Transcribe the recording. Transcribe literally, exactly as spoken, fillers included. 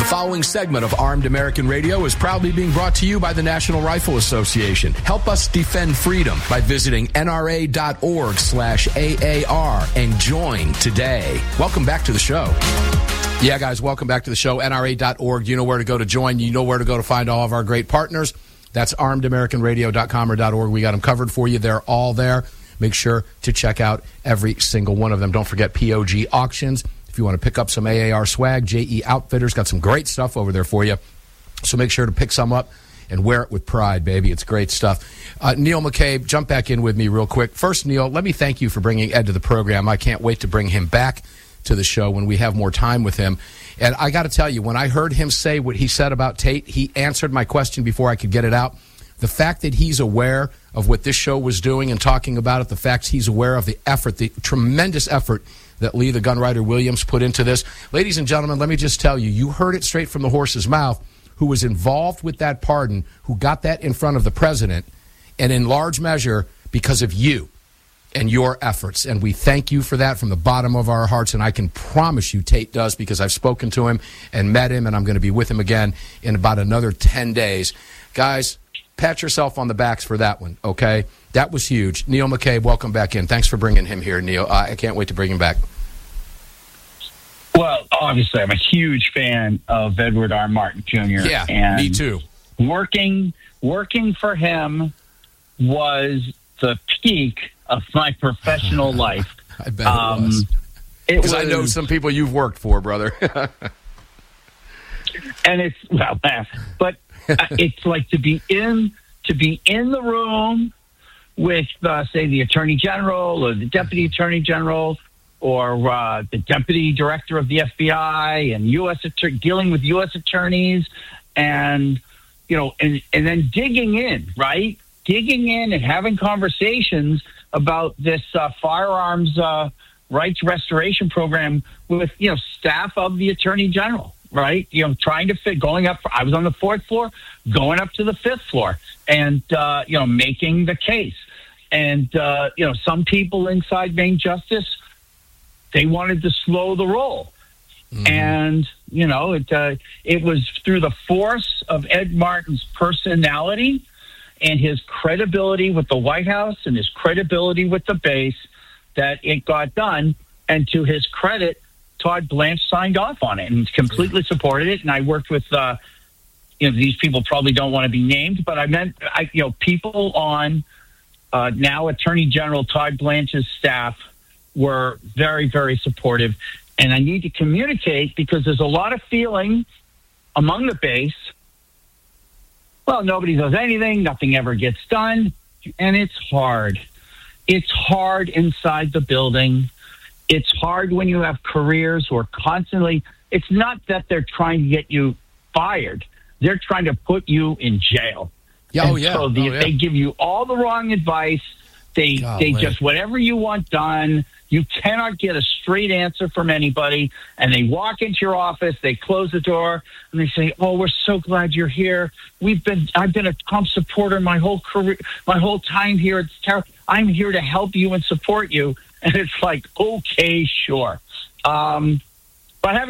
following segment of Armed American Radio is proudly being brought to you by the National Rifle Association. Help us defend freedom by visiting nra.org slash AAR and join today. Welcome back to the show. Yeah, guys, welcome back to the show. N R A dot org. You know where to go to join. You know where to go to find all of our great partners. That's armed american radio dot com or .org. We got them covered for you. They're all there. Make sure to check out every single one of them. Don't forget P O G Auctions. If you want to pick up some A A R swag, J E Outfitters got some great stuff over there for you. So make sure to pick some up and wear it with pride, baby. It's great stuff. Uh, Neil McCabe, jump back in with me real quick. First, Neil, let me thank you for bringing Ed to the program. I can't wait to bring him back to the show when we have more time with him. And I got to tell you, when I heard him say what he said about Tate, he answered my question before I could get it out. The fact that he's aware of what this show was doing and talking about it, the fact he's aware of the effort, the tremendous effort that Lee the Gunwriter Williams put into this. Ladies and gentlemen, let me just tell you, you heard it straight from the horse's mouth, who was involved with that pardon, who got that in front of the president, and in large measure because of you and your efforts. And we thank you for that from the bottom of our hearts, and I can promise you Tate does, because I've spoken to him and met him, and I'm going to be with him again in about another ten days. Guys, pat yourself on the backs for that one, okay? That was huge. Neil McCabe, welcome back in. Thanks for bringing him here, Neil. Uh, I can't wait to bring him back. Well, obviously, I'm a huge fan of Edward R. Martin Junior Yeah, and me too. Working, working for him was the peak of my professional life. I bet um, it was. Because I know some people you've worked for, brother. And it's, well, but it's like to be in to be in the room with, uh, say, the Attorney General or the Deputy Attorney General or uh, the Deputy Director of the F B I and U S att- dealing with U S attorneys, and you know, and and then digging in, right, digging in and having conversations about this uh, firearms uh, rights restoration program with, you know, staff of the Attorney General. Right, you know, trying to fit, going up. I was on the fourth floor, going up to the fifth floor, and uh, you know, making the case. And uh, you know, some people inside Main Justice, they wanted to slow the roll, mm-hmm. and you know, it uh, it was through the force of Ed Martin's personality and his credibility with the White House and his credibility with the base that it got done. And to his credit, Todd Blanche signed off on it and completely supported it. And I worked with, uh, you know, these people probably don't want to be named, but I meant, I, you know, people on uh, now Attorney General Todd Blanche's staff were very, very supportive. And I need to communicate, because there's a lot of feeling among the base. Well, nobody does anything. Nothing ever gets done. And it's hard. It's hard inside the building. It's hard when you have careers who are constantly, it's not that they're trying to get you fired. They're trying to put you in jail. Yeah, oh, yeah. So the, oh, yeah. they give you all the wrong advice. They, Golly. they just, whatever you want done, you cannot get a straight answer from anybody. And they walk into your office, they close the door, and they say, "Oh, we're so glad you're here. We've been, I've been a Trump supporter my whole career, my whole time here. It's terrible. I'm here to help you and support you." And it's like, okay, sure. Um, but having